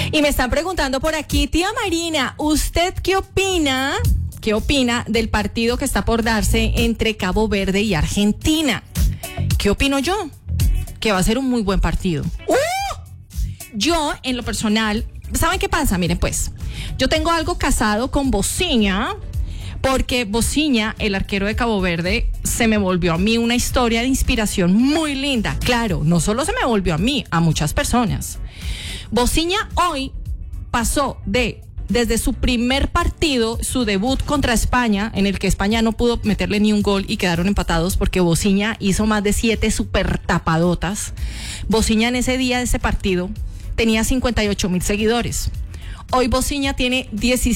Y me están preguntando por aquí, tía Marina, ¿usted qué opina? ¿Qué opina del partido que está por darse entre Cabo Verde y Argentina? ¿Qué opino yo? Que va a ser un muy buen partido. Yo, en lo personal, ¿saben qué pasa? Miren, pues, yo tengo algo casado con Bociña, porque Bociña, el arquero de Cabo Verde, se me volvió a mí una historia de inspiración muy linda. Claro, no solo se me volvió a mí, a muchas personas. Bociña hoy pasó desde su primer partido, su debut contra España, en el que España no pudo meterle ni un gol y quedaron empatados porque Bociña hizo más de 7 super tapadotas. Bociña en ese día de ese partido tenía 58,000 seguidores. Hoy Bociña tiene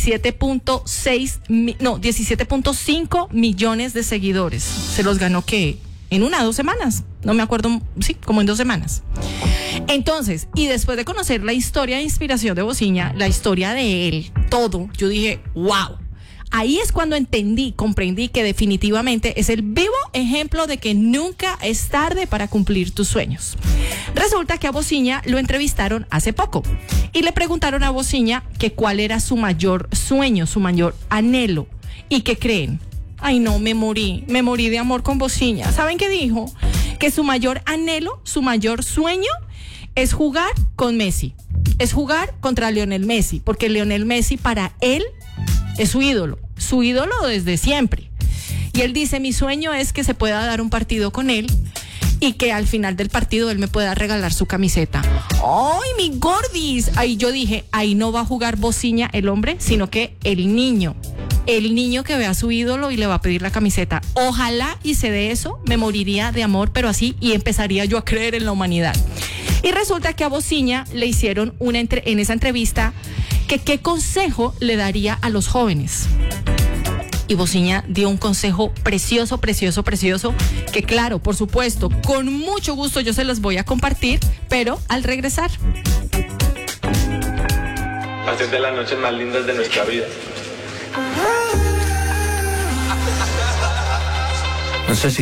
17.5 millones de seguidores. Se los ganó, ¿qué? En 1 o 2 semanas. No me acuerdo, sí, como en 2 semanas. Entonces, y después de conocer la historia de inspiración de Bociña, la historia de él, todo, yo dije, wow. Ahí es cuando comprendí que definitivamente es el vivo ejemplo de que nunca es tarde para cumplir tus sueños. Resulta que a Bociña lo entrevistaron hace poco y le preguntaron a Bociña que cuál era su mayor sueño, su mayor anhelo. ¿Y qué creen? Ay, no, me morí de amor con Bociña. ¿Saben qué dijo? Que su mayor anhelo, su mayor sueño es jugar con Messi. Es jugar contra Lionel Messi, porque Lionel Messi para él es su ídolo desde siempre. Y él dice, mi sueño es que se pueda dar un partido con él y que al final del partido él me pueda regalar su camiseta. ¡Ay, mi gordis! Ahí yo dije, ahí no va a jugar Bociña el hombre, sino que el niño que ve a su ídolo y le va a pedir la camiseta. Ojalá y se dé eso, me moriría de amor, pero así, y empezaría yo a creer en la humanidad. Y resulta que a Bociña le hicieron en esa entrevista que qué consejo le daría a los jóvenes. Y Bociña dio un consejo precioso, que claro, por supuesto, con mucho gusto yo se los voy a compartir, pero al regresar. Hacer de las noches más lindas de nuestra vida. No sé si